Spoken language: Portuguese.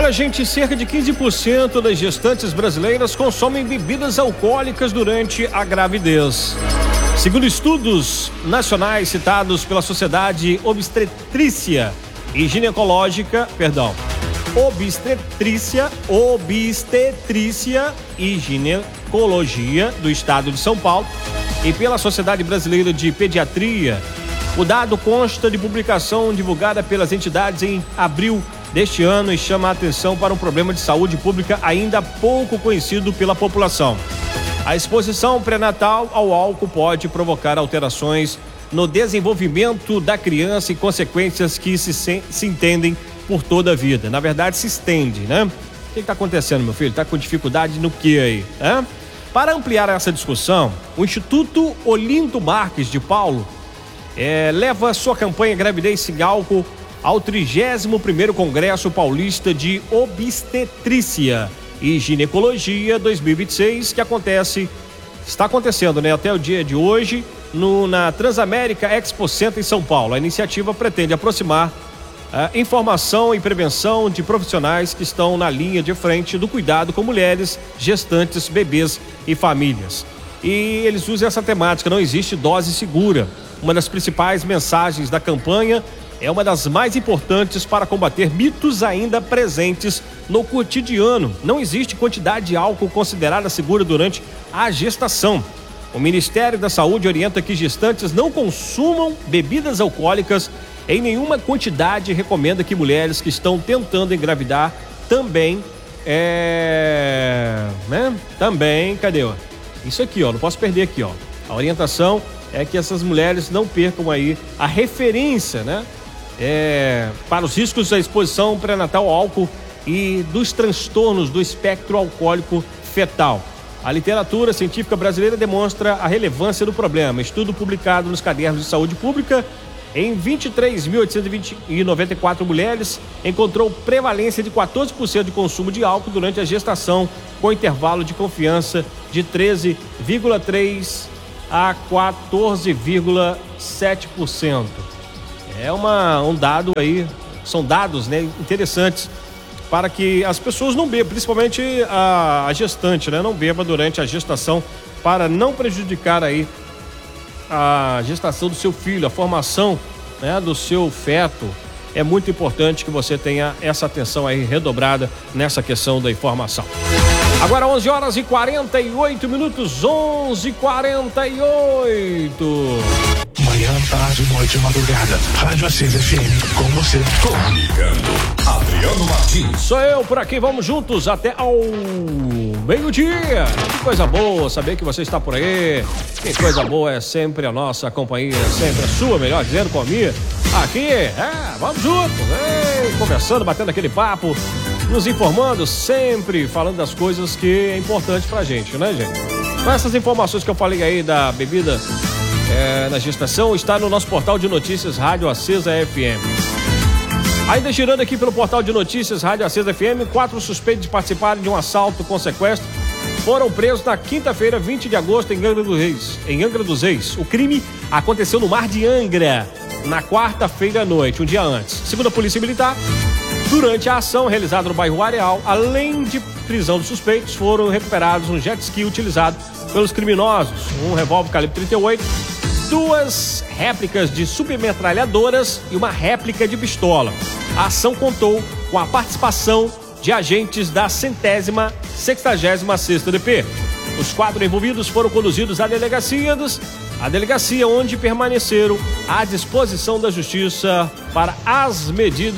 Olha, gente, cerca de 15% das gestantes brasileiras consomem bebidas alcoólicas durante a gravidez. Segundo estudos nacionais citados pela Sociedade Obstetrícia e Ginecologia e Ginecologia do Estado de São Paulo e pela Sociedade Brasileira de Pediatria, o dado consta de publicação divulgada pelas entidades em abril deste ano e chama a atenção para um problema de saúde pública ainda pouco conhecido pela população. A exposição pré-natal ao álcool pode provocar alterações no desenvolvimento da criança e consequências que se entendem por toda a vida. Na verdade, se estende, né? O que está acontecendo, meu filho? Está com dificuldade no que aí? Para ampliar essa discussão, o Instituto Olinto Marques de Paulo leva sua campanha Gravidez Sem Álcool ao 31º Congresso Paulista de Obstetrícia e Ginecologia 2026, que está acontecendo, né, até o dia de hoje, na Transamérica Expo Center em São Paulo. A iniciativa pretende aproximar informação e prevenção de profissionais que estão na linha de frente do cuidado com mulheres, gestantes, bebês e famílias. E eles usam essa temática, não existe dose segura. Uma das principais mensagens da campanha é uma das mais importantes para combater mitos ainda presentes no cotidiano. Não existe quantidade de álcool considerada segura durante a gestação. O Ministério da Saúde orienta que gestantes não consumam bebidas alcoólicas em nenhuma quantidade e recomenda que mulheres que estão tentando engravidar também, cadê, ó? Isso aqui, ó, não posso perder aqui, ó. A orientação é que essas mulheres não percam aí a referência, né? Para os riscos da exposição pré-natal ao álcool e dos transtornos do espectro alcoólico fetal. A literatura científica brasileira demonstra a relevância do problema. Estudo publicado nos cadernos de saúde pública em 23.894 mulheres encontrou prevalência de 14% de consumo de álcool durante a gestação, com intervalo de confiança de 13,3% a 14,7%. Um dado aí, são dados, né, interessantes para que as pessoas não bebam, principalmente a gestante, né, não beba durante a gestação para não prejudicar aí a gestação do seu filho, a formação, né, do seu feto. É muito importante que você tenha essa atenção aí redobrada nessa questão da informação. Agora 11h48, 11h48. Manhã, tarde, noite, madrugada. Rádio Acesa FM, com você. Comunicando, Adriano Martins. Sou eu por aqui, vamos juntos até ao meio-dia. Que coisa boa saber que você está por aí. Que coisa boa é sempre a nossa companhia, sempre a sua, melhor dizendo, comigo. Aqui, vamos juntos, conversando, batendo aquele papo, nos informando, sempre falando das coisas que é importante pra gente, né, gente? Com essas informações que eu falei aí da bebida na gestação, está no nosso portal de notícias Rádio Acesa FM. Ainda girando aqui pelo portal de notícias Rádio Acesa FM, 4 suspeitos de participarem de um assalto com sequestro foram presos na quinta-feira, 20 de agosto, em Angra dos Reis. O crime aconteceu no Mar de Angra, na quarta-feira à noite, um dia antes. Segundo a Polícia Militar, durante a ação realizada no bairro Areal, além de prisão dos suspeitos, foram recuperados um jet ski utilizado pelos criminosos, um revólver calibre 38, 2 réplicas de submetralhadoras e uma réplica de pistola. A ação contou com a participação de agentes da 166ª DP. Os 4 envolvidos foram conduzidos à delegacia, onde permaneceram à disposição da Justiça para as medidas